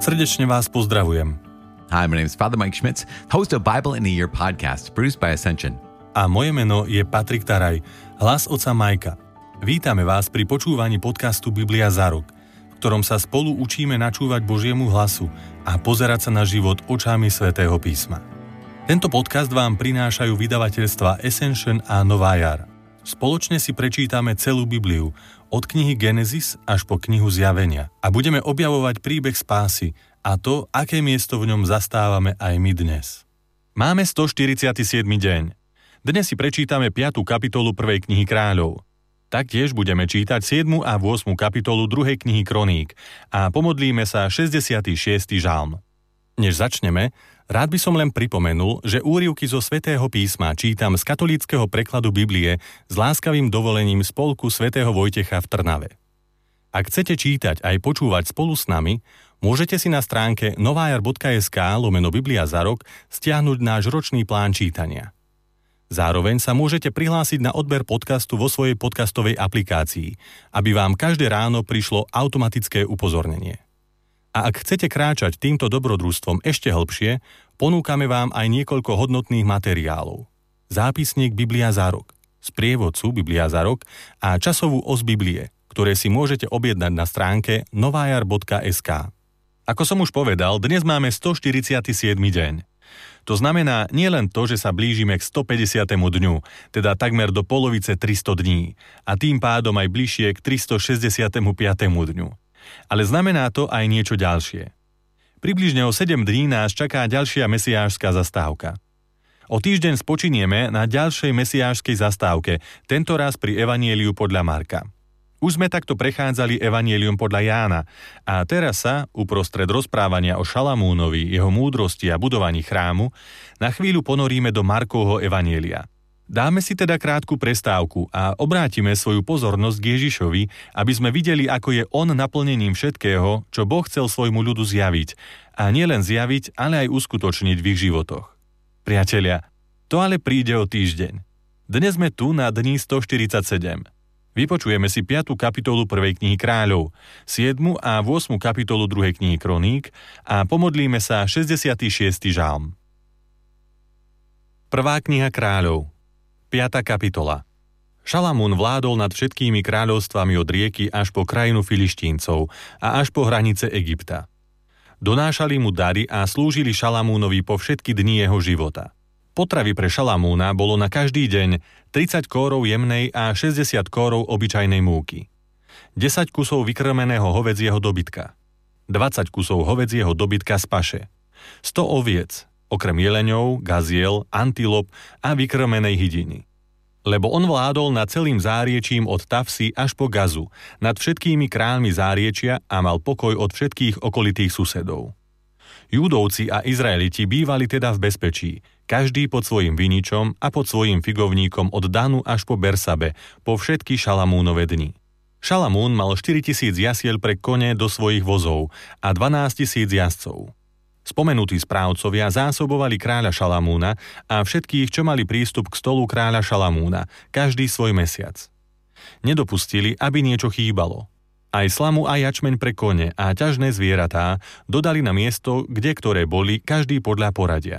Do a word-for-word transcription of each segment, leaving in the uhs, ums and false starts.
Srdečne vás pozdravujem. Hi, my name is Father Mike Schmitz, host of Bible in a Year podcast, produced by Ascension. A moje meno je Patrik Taraj, hlas otca Majka. Vítame vás pri počúvaní podcastu Biblia za rok, v ktorom sa spolu učíme načúvať Božiemu hlasu a pozerať sa na život očami Svätého písma. Tento podcast vám prinášajú vydavateľstva Ascension a Nová jar. Spoločne si prečítame celú Bibliu, od knihy Genesis až po knihu Zjavenia a budeme objavovať príbeh spásy a to, aké miesto v ňom zastávame aj my dnes. Máme stoštyridsiaty siedmy deň. Dnes si prečítame piatu kapitolu prvej knihy Kráľov. Taktiež budeme čítať siedmu a ôsmu kapitolu druhej knihy Kroník a pomodlíme sa šesťdesiaty šiesty žalm. Než začneme, rád by som len pripomenul, že úryvky zo Svätého písma čítam z katolíckeho prekladu Biblie s láskavým dovolením Spolku svätého Vojtecha v Trnave. Ak chcete čítať aj počúvať spolu s nami, môžete si na stránke novajar bodka es ká lomeno Biblia za rok stiahnuť náš ročný plán čítania. Zároveň sa môžete prihlásiť na odber podcastu vo svojej podcastovej aplikácii, aby vám každé ráno prišlo automatické upozornenie. A ak chcete kráčať týmto dobrodružstvom ešte hlbšie, ponúkame vám aj niekoľko hodnotných materiálov. Zápisník Biblia za rok, sprievodcu Biblia za rok a časovú os Biblie, ktoré si môžete objednať na stránke novajar bodka es ká. Ako som už povedal, dnes máme stoštyridsiaty siedmy deň. To znamená nielen to, že sa blížime k stopäťdesiatemu dňu, teda takmer do polovice tristo dní, a tým pádom aj bližšie k tristošesťdesiatemu piatemu dňu. Ale znamená to aj niečo ďalšie. Približne o sedem dní nás čaká ďalšia mesiášska zastávka. O týždeň spočinieme na ďalšej mesiášskej zastávke, tentoraz pri Evanjeliu podľa Marka. Už sme takto prechádzali Evanjelium podľa Jána a teraz sa, uprostred rozprávania o Šalamúnovi, jeho múdrosti a budovaní chrámu, na chvíľu ponoríme do Markovho Evanjelia. Dáme si teda krátku prestávku a obrátime svoju pozornosť k Ježišovi, aby sme videli, ako je on naplnením všetkého, čo Boh chcel svojmu ľudu zjaviť, a nielen zjaviť, ale aj uskutočniť v ich životoch. Priatelia, to ale príde o týždeň. Dnes sme tu na dni stoštyridsaťsedem. Vypočujeme si piatu kapitolu prvej knihy Kráľov, siedmu a ôsmu kapitolu druhej knihy Kroník a pomodlíme sa šesťdesiaty šiesty žalm. Prvá kniha Kráľov, piata kapitola. Šalamún vládol nad všetkými kráľovstvami od rieky až po krajinu Filištíncov a až po hranice Egypta. Donášali mu dary a slúžili Šalamúnovi po všetky dni jeho života. Potravy pre Šalamúna bolo na každý deň tridsať kórov jemnej a šesťdesiat kórov obyčajnej múky, desať kusov vykrmeného hovädzieho dobytka, dvadsať kusov hovädzieho dobytka z paše, sto oviec, okrem jeleňov, gaziel, antilop a vykrmenej hydiny. Lebo on vládol nad celým záriečím od Tafsy až po Gazu, nad všetkými kráľmi záriečia a mal pokoj od všetkých okolitých susedov. Júdovci a Izraeliti bývali teda v bezpečí, každý pod svojim viničom a pod svojim figovníkom od Danu až po Bersabe, po všetky Šalamúnove dni. Šalamún mal štyritisíc jasiel pre kone do svojich vozov a dvanásťtisíc jazdcov. Spomenutí správcovia zásobovali kráľa Šalamúna a všetkých, čo mali prístup k stolu kráľa Šalamúna, každý svoj mesiac. Nedopustili, aby niečo chýbalo. Aj slamu a jačmeň pre kone a ťažné zvieratá dodali na miesto, kde ktoré boli, každý podľa poradia.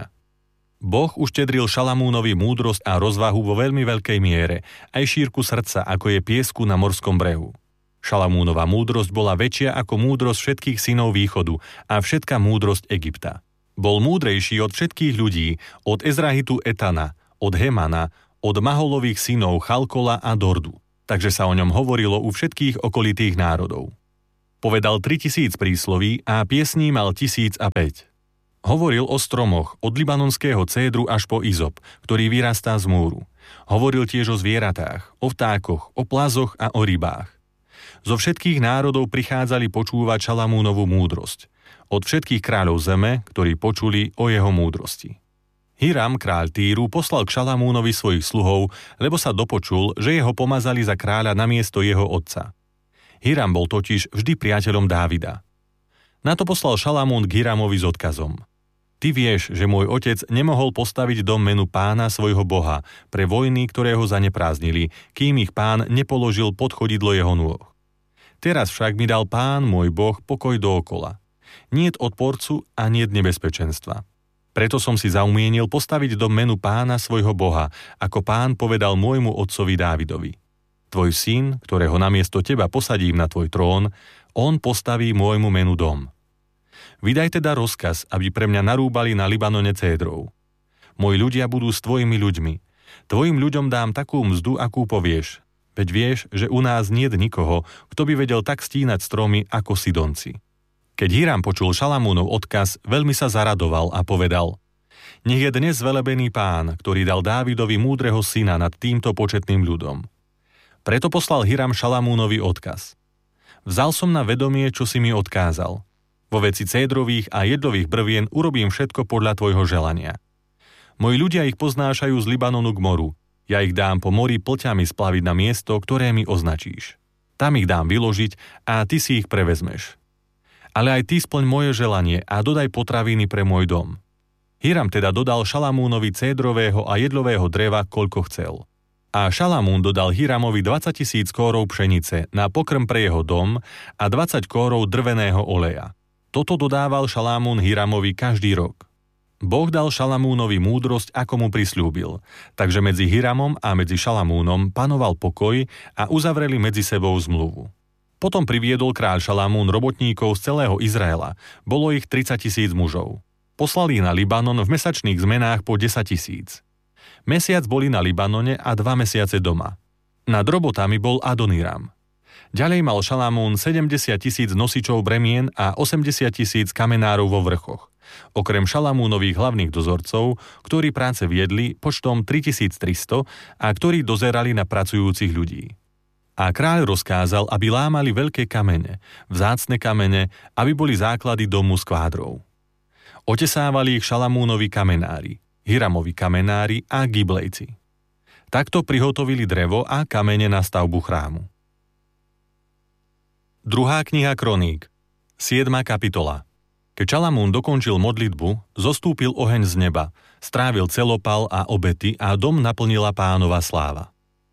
Boh uštedril Šalamúnovi múdrosť a rozvahu vo veľmi veľkej miere, aj šírku srdca, ako je piesku na morskom brehu. Šalamúnova múdrosť bola väčšia ako múdrosť všetkých synov východu a všetká múdrosť Egypta. Bol múdrejší od všetkých ľudí, od Ezrahitu Etana, od Hemana, od Maholových synov Chalkola a Dordu. Takže sa o ňom hovorilo u všetkých okolitých národov. Povedal tritisíc prísloví a piesní mal tisíc a päť. Hovoril o stromoch, od libanonského cédru až po izop, ktorý vyrastá z múru. Hovoril tiež o zvieratách, o vtákoch, o plazoch a o rybách. Zo všetkých národov prichádzali počúvať Šalamúnovu múdrosť. Od všetkých kráľov zeme, ktorí počuli o jeho múdrosti. Hiram, kráľ Týru, poslal k Šalamúnovi svojich sluhov, lebo sa dopočul, že jeho pomazali za kráľa namiesto jeho otca. Hiram bol totiž vždy priateľom Dávida. Na to poslal Šalamún k Hiramovi s odkazom. Ty vieš, že môj otec nemohol postaviť dom menu pána svojho boha pre vojny, ktoré ho zaneprázdnili, kým ich pán nepoložil pod chodidlo jeho nôh. Teraz však mi dal pán, môj boh, pokoj dookola. Niet odporcu a niet nebezpečenstva. Preto som si zaumienil postaviť do menu Pána svojho Boha, ako Pán povedal môjmu otcovi Dávidovi. Tvoj syn, ktorého namiesto teba posadím na tvoj trón, on postaví môjmu menu dom. Vydaj teda rozkaz, aby pre mňa narúbali na Libanone cédrov. Moji ľudia budú s tvojimi ľuďmi. Tvojim ľuďom dám takú mzdu, akú povieš. Veď vieš, že u nás niet nikoho, kto by vedel tak stínať stromy ako Sidonci. Keď Hiram počul Šalamúnov odkaz, veľmi sa zaradoval a povedal: Nech je dnes velebený Pán, ktorý dal Dávidovi múdreho syna nad týmto početným ľudom. Preto poslal Hiram Šalamúnovi odkaz. Vzal som na vedomie, čo si mi odkázal. Vo veci cédrových a jedlových brvien urobím všetko podľa tvojho želania. Moji ľudia ich poznášajú z Libanonu k moru. Ja ich dám po mori plťami splaviť na miesto, ktoré mi označíš. Tam ich dám vyložiť a ty si ich prevezmeš. Ale aj ty splň moje želanie a dodaj potraviny pre môj dom. Hiram teda dodal Šalamúnovi cédrového a jedlového dreva, koľko chcel. A Šalamún dodal Hiramovi dvadsaťtisíc kórov pšenice na pokrm pre jeho dom a dvadsať kórov drveného oleja. Toto dodával Šalamún Hiramovi každý rok. Boh dal Šalamúnovi múdrosť, ako mu prisľúbil, takže medzi Hiramom a medzi Šalamúnom panoval pokoj a uzavreli medzi sebou zmluvu. Potom priviedol kráľ Šalamún robotníkov z celého Izraela, bolo ich tridsaťtisíc mužov. Poslali ich na Libanon v mesačných zmenách po desaťtisíc. Mesiac boli na Libanone a dva mesiace doma. Nad robotami bol Adoniram. Ďalej mal Šalamún sedemdesiat tisíc nosičov bremien a osemdesiat tisíc kamenárov vo vrchoch. Okrem Šalamúnových hlavných dozorcov, ktorí práce viedli počtom tritisíctristo a ktorí dozerali na pracujúcich ľudí. A kráľ rozkázal, aby lámali veľké kamene, vzácne kamene, aby boli základy domu z kvádrov. Otesávali ich Šalamúnovi kamenári, Hiramovi kamenári a Giblejci. Takto prihotovili drevo a kamene na stavbu chrámu. Druhá kniha Kroník, siedma kapitola. Keď Šalamún dokončil modlitbu, zostúpil oheň z neba, strávil celopal a obety a dom naplnila Pánova sláva.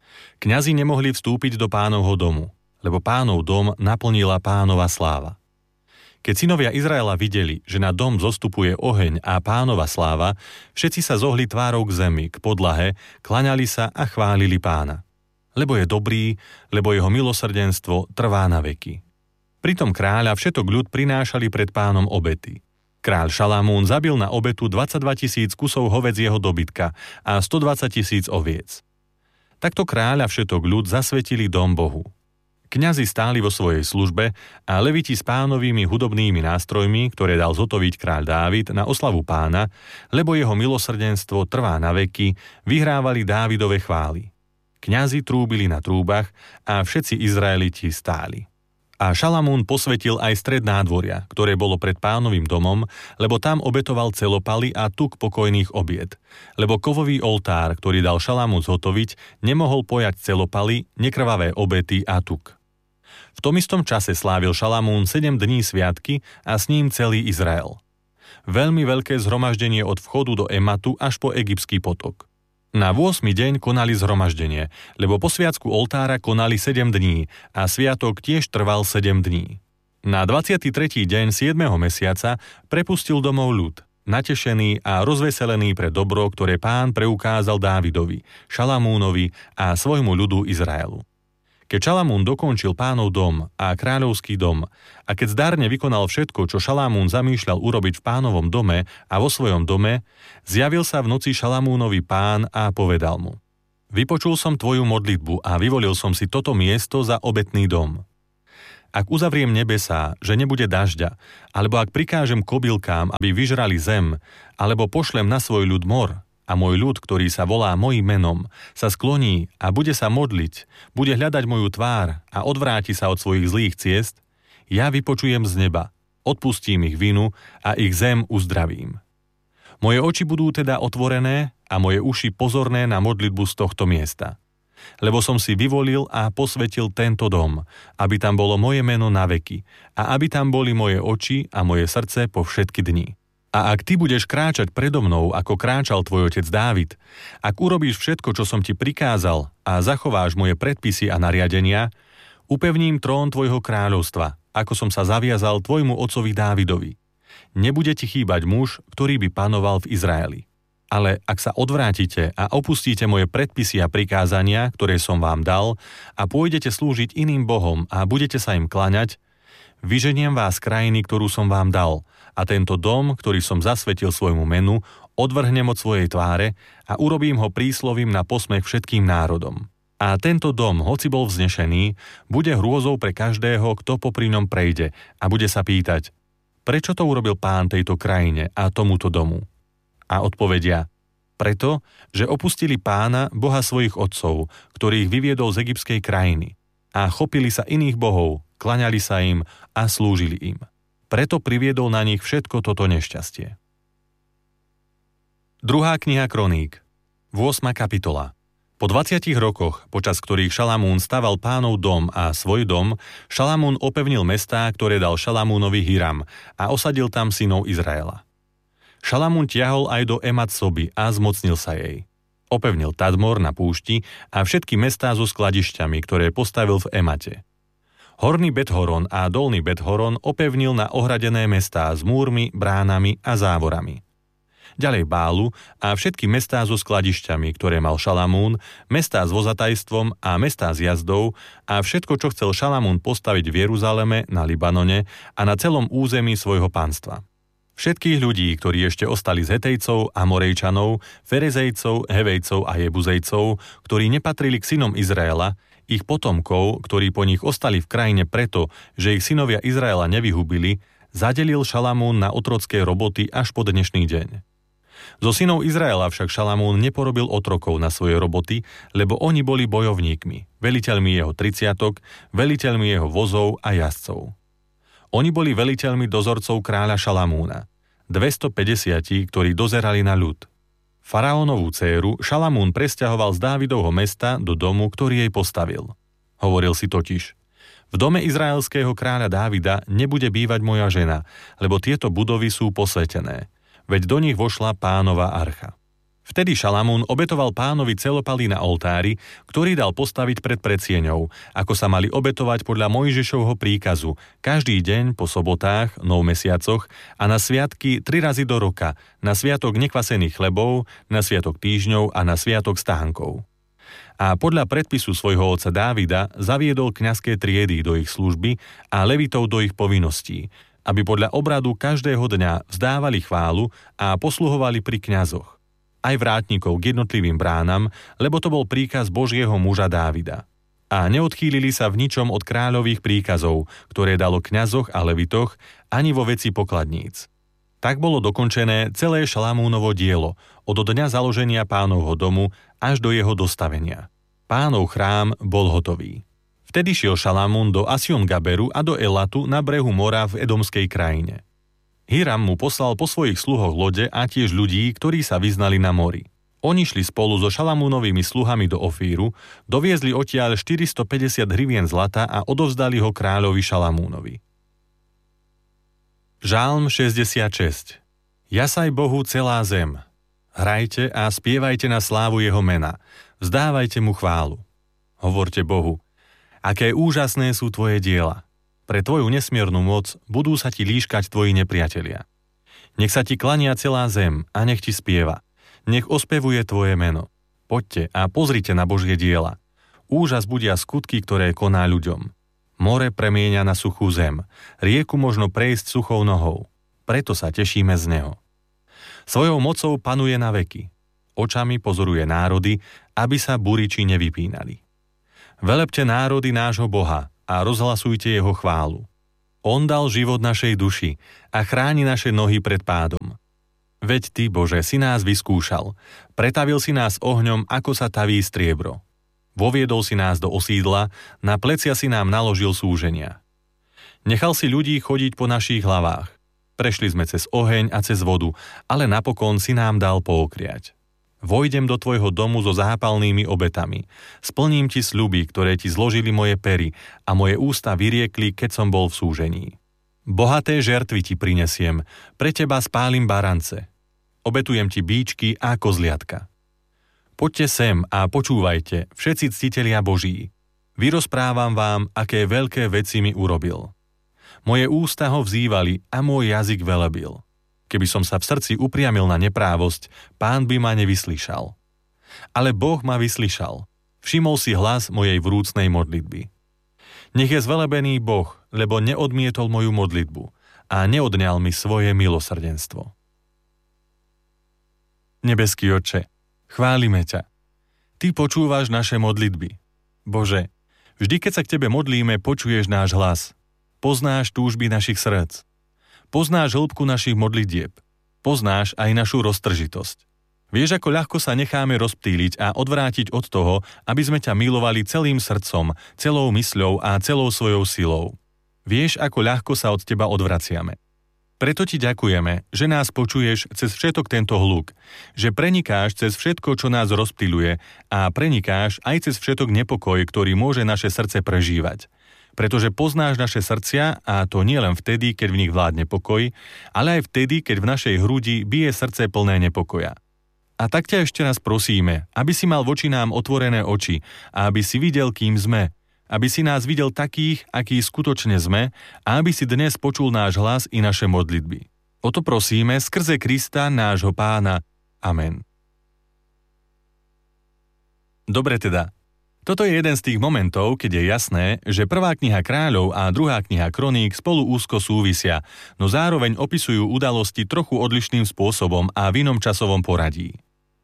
Kňazi nemohli vstúpiť do Pánovho domu, lebo Pánov dom naplnila Pánova sláva. Keď synovia Izraela videli, že na dom zostupuje oheň a Pánova sláva, všetci sa zohli tvárou k zemi, k podlahe, klaňali sa a chválili Pána. Lebo je dobrý, lebo jeho milosrdenstvo trvá na veky. Pritom kráľ a všetok ľud prinášali pred Pánom obety. Kráľ Šalamún zabil na obetu dvadsaťdva tisíc kusov hovedzieho dobytka a stodvadsať tisíc oviec. Takto kráľ a všetok ľud zasvetili dom Bohu. Kňazi stáli vo svojej službe a leviti s Pánovými hudobnými nástrojmi, ktoré dal zotoviť kráľ Dávid na oslavu Pána, lebo jeho milosrdenstvo trvá na veky, vyhrávali Dávidove chvály. Kňazi trúbili na trúbach a všetci Izraeliti stáli. A Šalamún posvetil aj stred nádvoria, ktoré bolo pred Pánovým domom, lebo tam obetoval celopaly a tuk pokojných obied. Lebo kovový oltár, ktorý dal Šalamún zhotoviť, nemohol pojať celopaly, nekrvavé obety a tuk. V tom istom čase slávil Šalamún sedem dní sviatky a s ním celý Izrael. Veľmi veľké zhromaždenie od vchodu do Ematu až po Egyptský potok. Na ôsmy deň konali zhromaždenie, lebo po sviatku oltára konali sedem dní a sviatok tiež trval sedem dní. Na dvadsiaty tretí deň siedmeho mesiaca prepustil domov ľud, natešený a rozveselený pre dobro, ktoré Pán preukázal Dávidovi, Šalamúnovi a svojmu ľudu Izraelu. Keď Šalamún dokončil Pánov dom a kráľovský dom a keď zdárne vykonal všetko, čo Šalamún zamýšľal urobiť v Pánovom dome a vo svojom dome, zjavil sa v noci Šalamúnovi Pán a povedal mu: Vypočul som tvoju modlitbu a vyvolil som si toto miesto za obetný dom. Ak uzavriem nebesá, že nebude dažďa, alebo ak prikážem kobylkám, aby vyžrali zem, alebo pošlem na svoj ľud mor, a môj ľud, ktorý sa volá mojím menom, sa skloní a bude sa modliť, bude hľadať moju tvár a odvráti sa od svojich zlých ciest, ja vypočujem z neba, odpustím ich vinu a ich zem uzdravím. Moje oči budú teda otvorené a moje uši pozorné na modlitbu z tohto miesta. Lebo som si vyvolil a posvetil tento dom, aby tam bolo moje meno na veky a aby tam boli moje oči a moje srdce po všetky dni. A ak ty budeš kráčať predo mnou, ako kráčal tvoj otec Dávid, ak urobíš všetko, čo som ti prikázal a zachováš moje predpisy a nariadenia, upevním trón tvojho kráľovstva ako som sa zaviazal tvojmu otcovi Dávidovi. Nebude ti chýbať muž, ktorý by panoval v Izraeli. Ale ak sa odvrátite a opustíte moje predpisy a prikázania, ktoré som vám dal, a pôjdete slúžiť iným bohom a budete sa im klaňať, vyženiem vás z krajiny, ktorú som vám dal, a tento dom, ktorý som zasvetil svojmu menu, odvrhnem od svojej tváre a urobím ho príslovím na posmech všetkým národom. A tento dom, hoci bol vznešený, bude hrôzou pre každého, kto popri ňom prejde a bude sa pýtať, prečo to urobil Pán tejto krajine a tomuto domu? A odpovedia, preto, že opustili Pána, Boha svojich otcov, ktorých vyviedol z egyptskej krajiny, a chopili sa iných bohov, klaňali sa im a slúžili im. Preto priviedol na nich všetko toto nešťastie. Druhá kniha Kroník, ôsma kapitola. Po dvadsiatich rokoch, počas ktorých Šalamún staval Pánov dom a svoj dom, Šalamún opevnil mestá, ktoré dal Šalamúnovi Hiram, a osadil tam synov Izraela. Šalamún tiahol aj do Emat soby a zmocnil sa jej. Opevnil Tadmor na púšti a všetky mestá so skladišťami, ktoré postavil v Emate. Horný Bet-horon a dolný Bet-horon opevnil na ohradené mestá s múrmi, bránami a závorami. Ďalej Bálu a všetky mestá so skladišťami, ktoré mal Šalamún, mestá s vozatajstvom a mestá s jazdou a všetko, čo chcel Šalamún postaviť v Jeruzaleme, na Libanone a na celom území svojho panstva. Všetkých ľudí, ktorí ešte ostali z Hetejcov, Amorejčanov, Ferezejcov, Hevejcov a Jebuzejcov, ktorí nepatrili k synom Izraela, ich potomkov, ktorí po nich ostali v krajine preto, že ich synovia Izraela nevyhubili, zadelil Šalamún na otrocké roboty až po dnešný deň. Zo synov Izraela však Šalamún neporobil otrokov na svoje roboty, lebo oni boli bojovníkmi, veliteľmi jeho tridsiatok, veliteľmi jeho vozov a jazdcov. Oni boli veliteľmi dozorcov kráľa Šalamúna, dvestopäťdesiat, ktorí dozerali na ľud. Faraónovú dcéru Šalamún presťahoval z Dávidovho mesta do domu, ktorý jej postavil. Hovoril si totiž, v dome izraelského kráľa Dávida nebude bývať moja žena, lebo tieto budovy sú posvätené, veď do nich vošla Pánova archa. Vtedy Šalamún obetoval Pánovi celopalí na oltári, ktorý dal postaviť pred predsieňou, ako sa mali obetovať podľa Mojžišovho príkazu, každý deň po sobotách, nov mesiacoch a na sviatky tri razy do roka, na sviatok nekvasených chlebov, na sviatok týždňov a na sviatok stánkov. A podľa predpisu svojho otca Dávida zaviedol kňazské triedy do ich služby a levitov do ich povinností, aby podľa obradu každého dňa vzdávali chválu a posluhovali pri kňazoch. Aj vrátnikov k jednotlivým bránam, lebo to bol príkaz Božieho muža Dávida. A neodchýlili sa v ničom od kráľových príkazov, ktoré dalo kňazoch a levitoch, ani vo veci pokladníc. Tak bolo dokončené celé Šalamúnovo dielo, od dňa založenia Pánovho domu až do jeho dostavenia. Pánov chrám bol hotový. Vtedy šiel Šalamún do Asjon Gaberu a do Elatu na brehu mora v edomskej krajine. Hiram mu poslal po svojich sluhoch lode a tiež ľudí, ktorí sa vyznali na mori. Oni šli spolu so Šalamúnovými sluhami do Ofíru, doviezli odtiaľ štyristopäťdesiat hrivien zlata a odovzdali ho kráľovi Šalamúnovi. Žálm šesťdesiatšesť. Jasaj Bohu celá zem. Hrajte a spievajte na slávu jeho mena. Vzdávajte mu chválu. Hovorte Bohu, aké úžasné sú tvoje diela. Pre tvoju nesmiernu moc budú sa ti líškať tvoji nepriatelia. Nech sa ti klania celá zem a nech ti spieva. Nech ospevuje tvoje meno. Poďte a pozrite na Božie diela. Úžas budia skutky, ktoré koná ľuďom. More premieňa na suchú zem. Rieku možno prejsť suchou nohou. Preto sa tešíme z neho. Svojou mocou panuje na veky. Očami pozoruje národy, aby sa buriči nevypínali. Velepte národy nášho Boha a rozhlasujte jeho chválu. On dal život našej duši a chráni naše nohy pred pádom. Veď ty, Bože, si nás vyskúšal. Pretavil si nás ohňom, ako sa taví striebro. Voviedol si nás do osídla, na plecia si nám naložil súženia. Nechal si ľudí chodiť po našich hlavách. Prešli sme cez oheň a cez vodu, ale napokon si nám dal pookriať. Vojdem do tvojho domu so zápalnými obetami. Splním ti sľuby, ktoré ti zložili moje pery a moje ústa vyriekli, keď som bol v súžení. Bohaté žertvy ti prinesiem, pre teba spálim barance. Obetujem ti bíčky a kozliatka. Poďte sem a počúvajte, všetci ctitelia Boží. Vyrozprávam vám, aké veľké veci mi urobil. Moje ústa ho vzývali a môj jazyk velebil. Keby som sa v srdci upriamil na neprávosť, Pán by ma nevyslyšal. Ale Boh ma vyslyšal. Všimol si hlas mojej vrúcnej modlitby. Nech je zvelebený Boh, lebo neodmietol moju modlitbu a neodňal mi svoje milosrdenstvo. Nebeský Otče, chválime ťa. Ty počúvaš naše modlitby. Bože, vždy, keď sa k Tebe modlíme, počuješ náš hlas. Poznáš túžby našich srdc. Poznáš hĺbku našich modlitieb. Poznáš aj našu roztržitosť. Vieš, ako ľahko sa necháme rozptýliť a odvrátiť od toho, aby sme ťa milovali celým srdcom, celou mysľou a celou svojou silou. Vieš, ako ľahko sa od Teba odvraciame. Preto Ti ďakujeme, že nás počuješ cez všetok tento hluk, že prenikáš cez všetko, čo nás rozptýľuje a prenikáš aj cez všetok nepokoj, ktorý môže naše srdce prežívať. Pretože poznáš naše srdcia a to nie len vtedy, keď v nich vládne pokoj, ale aj vtedy, keď v našej hrudi bije srdce plné nepokoja. A tak ťa ešte raz prosíme, aby si mal voči nám otvorené oči a aby si videl, kým sme, aby si nás videl takých, akí skutočne sme a aby si dnes počul náš hlas i naše modlitby. O to prosíme skrze Krista, nášho Pána. Amen. Dobre teda. Toto je jeden z tých momentov, keď je jasné, že prvá kniha Kráľov a druhá kniha Kroník spolu úzko súvisia, no zároveň opisujú udalosti trochu odlišným spôsobom a v inom časovom poradí.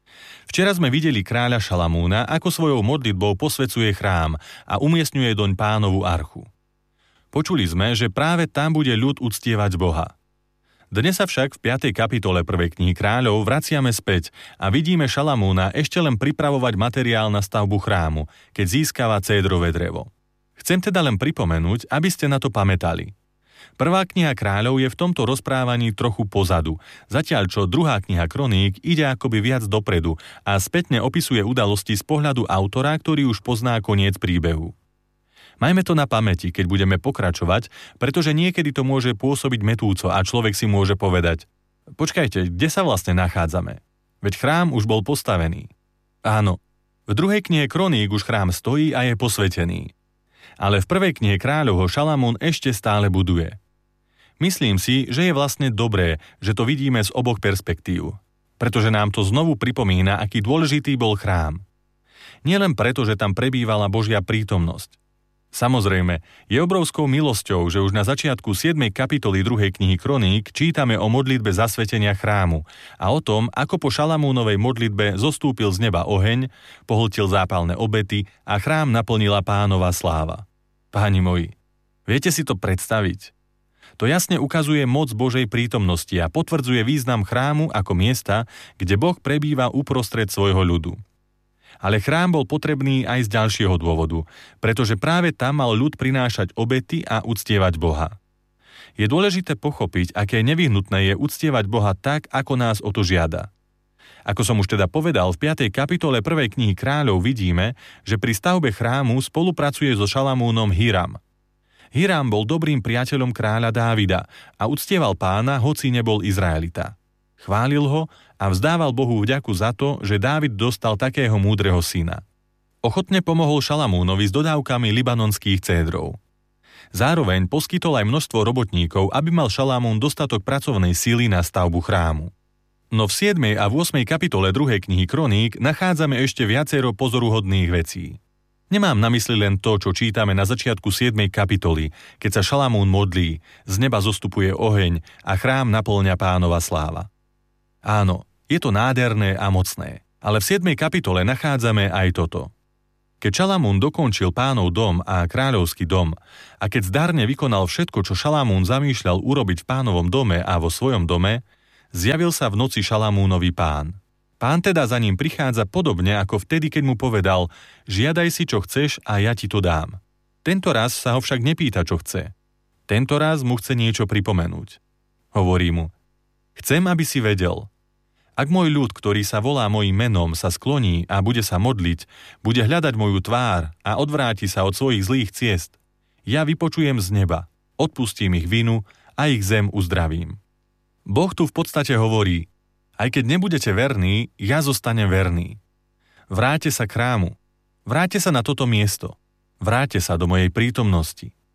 Včera sme videli kráľa Šalamúna, ako svojou modlitbou posvecuje chrám a umiestňuje doň Pánovu archu. Počuli sme, že práve tam bude ľud uctievať Boha. Dnes sa však v piatej kapitole prvej knihy Kráľov vraciame späť a vidíme Šalamúna ešte len pripravovať materiál na stavbu chrámu, keď získava cédrové drevo. Chcem teda len pripomenúť, aby ste na to pamätali. Prvá kniha Kráľov je v tomto rozprávaní trochu pozadu, zatiaľ čo druhá kniha Kroník ide akoby viac dopredu a spätne opisuje udalosti z pohľadu autora, ktorý už pozná koniec príbehu. Majme to na pamäti, keď budeme pokračovať, pretože niekedy to môže pôsobiť mätúco a človek si môže povedať: počkajte, kde sa vlastne nachádzame? Veď chrám už bol postavený. Áno, v druhej knihe Kroník už chrám stojí a je posvetený. Ale v prvej knihe Kráľov ho Šalamún ešte stále buduje. Myslím si, že je vlastne dobré, že to vidíme z oboch perspektív, pretože nám to znovu pripomína, aký dôležitý bol chrám. Nielen preto, že tam prebývala Božia prítomnosť. Samozrejme, je obrovskou milosťou, že už na začiatku siedmej kapitoly druhej knihy Kroník čítame o modlitbe zasvetenia chrámu a o tom, ako po Šalamúnovej modlitbe zostúpil z neba oheň, pohltil zápalné obety a chrám naplnila Pánova sláva. Páni moji, viete si to predstaviť? To jasne ukazuje moc Božej prítomnosti a potvrdzuje význam chrámu ako miesta, kde Boh prebýva uprostred svojho ľudu. Ale chrám bol potrebný aj z ďalšieho dôvodu, pretože práve tam mal ľud prinášať obety a uctievať Boha. Je dôležité pochopiť, aké nevyhnutné je uctievať Boha tak, ako nás o to žiada. Ako som už teda povedal, v piatej kapitole prvej knihy Kráľov vidíme, že pri stavbe chrámu spolupracuje so Šalamúnom Hiram. Hiram bol dobrým priateľom kráľa Dávida a uctieval Pána, hoci nebol Izraelita. Chválil ho a vzdával Bohu vďaku za to, že Dávid dostal takého múdreho syna. Ochotne pomohol Šalamúnovi s dodávkami libanonských cédrov. Zároveň poskytol aj množstvo robotníkov, aby mal Šalamún dostatok pracovnej síly na stavbu chrámu. No v siedmej a v ôsmej kapitole druhej knihy Kroník nachádzame ešte viacero pozoruhodných vecí. Nemám na mysli len to, čo čítame na začiatku siedmej kapitoly, keď sa Šalamún modlí, z neba zostupuje oheň a chrám napĺňa Pánova sláva. Áno, je to nádherné a mocné, ale v siedmej kapitole nachádzame aj toto. Keď Šalamún dokončil Pánov dom a kráľovský dom a keď zdarne vykonal všetko, čo Šalamún zamýšľal urobiť v Pánovom dome a vo svojom dome, zjavil sa v noci Šalamúnovi Pán. Pán teda za ním prichádza podobne ako vtedy, keď mu povedal: žiadaj si, čo chceš a ja ti to dám. Tento raz sa ho však nepýta, čo chce. Tento raz mu chce niečo pripomenúť. Hovorí mu: chcem, aby si vedel. Ak môj ľud, ktorý sa volá mojím menom, sa skloní a bude sa modliť, bude hľadať moju tvár a odvráti sa od svojich zlých ciest, ja vypočujem z neba, odpustím ich vinu a ich zem uzdravím. Boh tu v podstate hovorí: aj keď nebudete verní, ja zostanem verný. Vráťte sa k chrámu. Vráťte sa na toto miesto. Vráťte sa do mojej prítomnosti.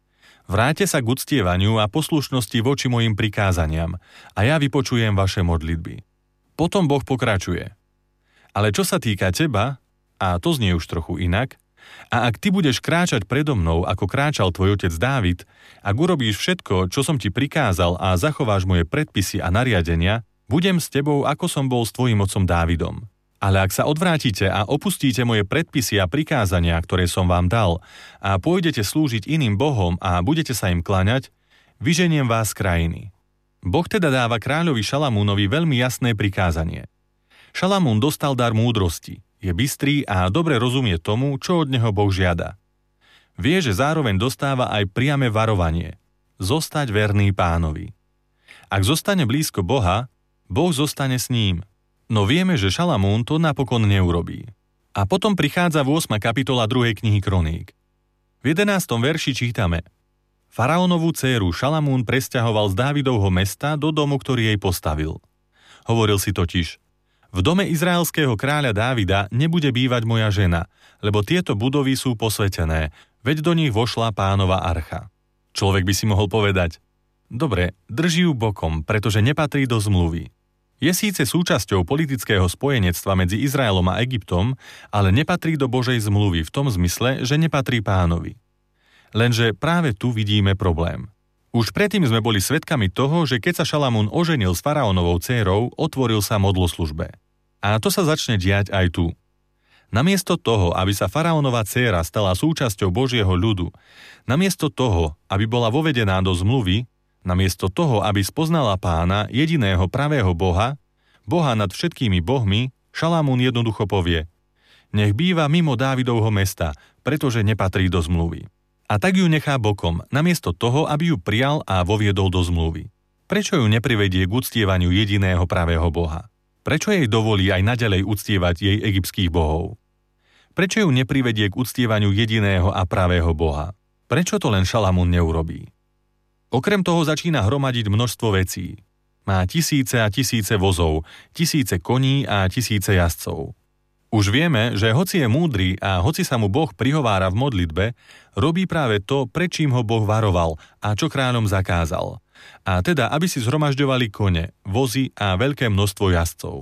Vráťte sa k uctievaniu a poslušnosti voči mojim prikázaniam a ja vypočujem vaše modlitby. Potom Boh pokračuje. Ale čo sa týka teba, a to znie už trochu inak, a ak ty budeš kráčať predo mnou, ako kráčal tvoj otec Dávid, ak urobíš všetko, čo som ti prikázal a zachováš moje predpisy a nariadenia, budem s tebou, ako som bol s tvojim otcom Dávidom. Ale ak sa odvrátite a opustíte moje predpisy a prikázania, ktoré som vám dal, a pôjdete slúžiť iným bohom a budete sa im kláňať, vyženiem vás z krajiny. Boh teda dáva kráľovi Šalamúnovi veľmi jasné prikázanie. Šalamún dostal dar múdrosti, je bystrý a dobre rozumie tomu, čo od neho Boh žiada. Vie, že zároveň dostáva aj priame varovanie. Zostať verný Pánovi. Ak zostane blízko Boha, Boh zostane s ním. No vieme, že Šalamún to napokon neurobí. A potom prichádza ôsma kapitola druhej knihy Kroník. V jedenástom verši čítame: Faraónovú dcéru Šalamún presťahoval z Dávidovho mesta do domu, ktorý jej postavil. Hovoril si totiž: v dome izraelského kráľa Dávida nebude bývať moja žena, lebo tieto budovy sú posvätené, veď do nich vošla Pánova archa. Človek by si mohol povedať: dobre, drží ju bokom, pretože nepatrí do zmluvy. Je síce súčasťou politického spojenectva medzi Izraelom a Egyptom, ale nepatrí do Božej zmluvy v tom zmysle, že nepatrí Pánovi. Lenže práve tu vidíme problém. Už predtým sme boli svedkami toho, že keď sa Šalamún oženil s faraónovou dcérou, otvoril sa modloslužbe. A to sa začne diať aj tu. Namiesto toho, aby sa faraónova dcéra stala súčasťou Božieho ľudu, namiesto toho, aby bola vovedená do zmluvy, namiesto toho, aby spoznala Pána, jediného pravého Boha, Boha nad všetkými bohmi, Šalamún jednoducho povie: nech býva mimo Dávidovho mesta, pretože nepatrí do zmluvy. A tak ju nechá bokom, namiesto toho, aby ju prijal a voviedol do zmluvy. Prečo ju neprivedie k uctievaniu jediného pravého Boha? Prečo jej dovolí aj naďalej uctievať jej egyptských bohov? Prečo ju neprivedie k uctievaniu jediného a pravého Boha? Prečo to len Šalamún neurobí? Okrem toho začína hromadiť množstvo vecí. Má tisíce a tisíce vozov, tisíce koní a tisíce jazdcov. Už vieme, že hoci je múdry a hoci sa mu Boh prihovára v modlitbe, robí práve to, pred čím ho Boh varoval a čo kráľom zakázal. A teda, aby si zhromažďovali kone, vozy a veľké množstvo jazdcov.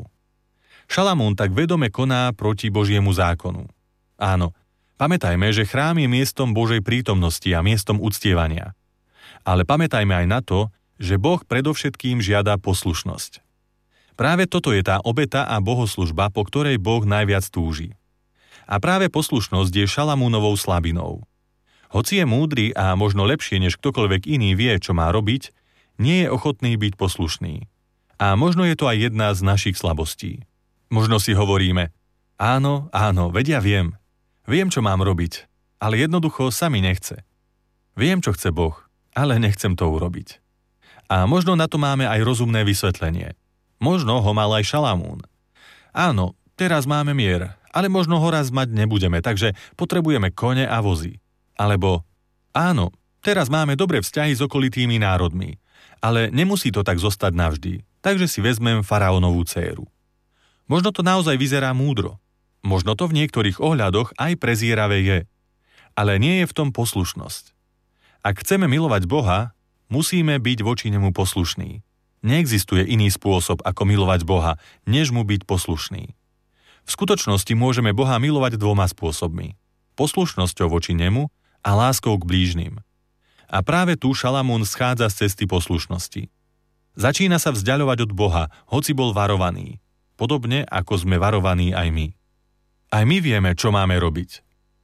Šalamún tak vedome koná proti Božiemu zákonu. Áno, pamätajme, že chrám je miestom Božej prítomnosti a miestom uctievania. Ale pamätajme aj na to, že Boh predovšetkým žiada poslušnosť. Práve toto je tá obeta a bohoslužba, po ktorej Boh najviac túži. A práve poslušnosť je Šalamúnovou slabinou. Hoci je múdry a možno lepšie než ktokoľvek iný vie, čo má robiť, nie je ochotný byť poslušný. A možno je to aj jedna z našich slabostí. Možno si hovoríme: áno, áno, veď ja viem. Viem, čo mám robiť, ale jednoducho sa mi nechce. Viem, čo chce Boh, ale nechcem to urobiť. A možno na to máme aj rozumné vysvetlenie. Možno ho mal aj Šalamún. Áno, teraz máme mier, ale možno ho raz mať nebudeme, takže potrebujeme kone a vozy. Alebo áno, teraz máme dobré vzťahy s okolitými národmi, ale nemusí to tak zostať navždy, takže si vezmem faraónovú dcéru. Možno to naozaj vyzerá múdro. Možno to v niektorých ohľadoch aj prezieravé je. Ale nie je v tom poslušnosť. Ak chceme milovať Boha, musíme byť voči nemu poslušní. Neexistuje iný spôsob, ako milovať Boha, než mu byť poslušný. V skutočnosti môžeme Boha milovať dvoma spôsobmi. Poslušnosťou voči nemu a láskou k blížnym. A práve tu Šalamún schádza z cesty poslušnosti. Začína sa vzdiaľovať od Boha, hoci bol varovaný. Podobne ako sme varovaní aj my. Aj my vieme, čo máme robiť.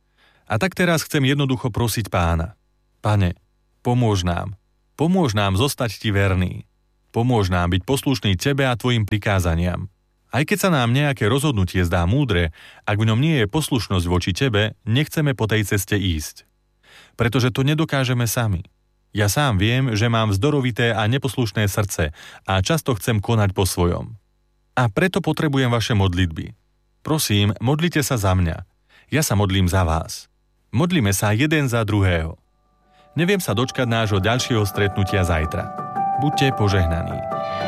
A tak teraz chcem jednoducho prosiť Pána: Pane, pomôž nám. Pomôž nám zostať ti verný. Pomôž nám byť poslušný tebe a tvojim prikázaniam. Aj keď sa nám nejaké rozhodnutie zdá múdre, ak v ňom nie je poslušnosť voči tebe, nechceme po tej ceste ísť. Pretože to nedokážeme sami. Ja sám viem, že mám vzdorovité a neposlušné srdce a často chcem konať po svojom. A preto potrebujem vaše modlitby. Prosím, modlite sa za mňa. Ja sa modlím za vás. Modlíme sa jeden za druhého. Neviem sa dočkať nášho ďalšieho stretnutia zajtra. Buďte požehnaní.